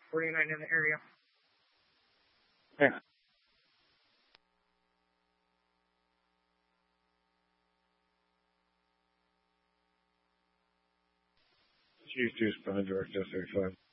49 in the area. Yeah. Chief Juice behind Direct S35.